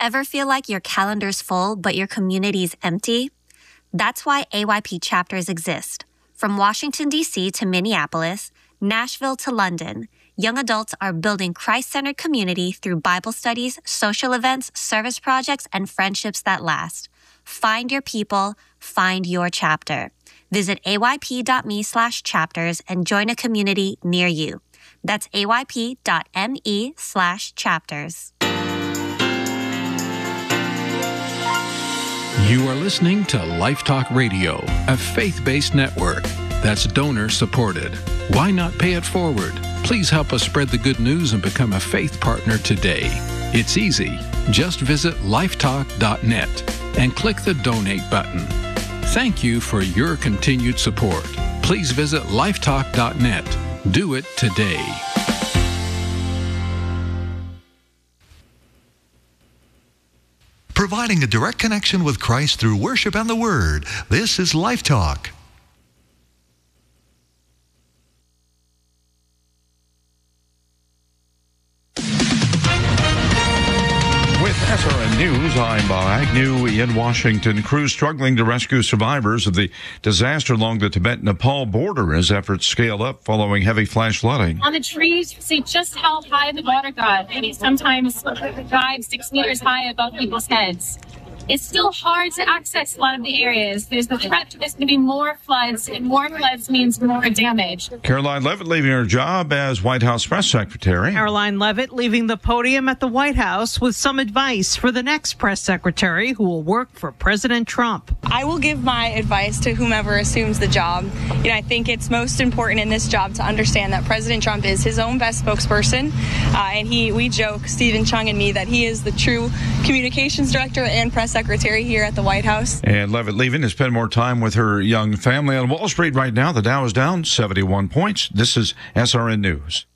Ever feel like your calendar's full, but your community's empty? That's why AYP chapters exist. From Washington, D.C. to Minneapolis, Nashville to London, young adults are building Christ-centered community through Bible studies, social events, service projects, and friendships that last. Find your people, find your chapter. Visit ayp.me/chapters and join a community near you. That's ayp.me/chapters. You are listening to Life Talk Radio, a faith-based network that's donor-supported. Why not pay it forward? Please help us spread the good news and become a faith partner today. It's easy. Just visit lifetalk.net and click the donate button. Thank you for your continued support. Please visit lifetalk.net. Do it today. Providing a direct connection with Christ through worship and the Word. This is Life Talk. With SRN News, I'm Bob Agnew in Washington. Crews struggling to rescue survivors of the disaster along the Tibet-Nepal border as efforts scale up following heavy flash flooding. On the trees, you see just how high the water got. I mean, sometimes 5-6 meters high above people's heads. It's still hard to access a lot of the areas. There's the threat that there's going to be more floods, and more floods means more damage. Caroline Leavitt leaving her job as White House press secretary. Caroline Leavitt leaving the podium at the White House with some advice for the next press secretary who will work for President Trump. I will give my advice to whomever assumes the job. I think it's most important in this job to understand that President Trump is his own best spokesperson. And we joke, Stephen Chung and me, that he is the true communications director and press secretary here at the White House. And Leavitt leaving to spend more time with her young family. On Wall Street right now, the Dow is down 71 points. This is SRN News.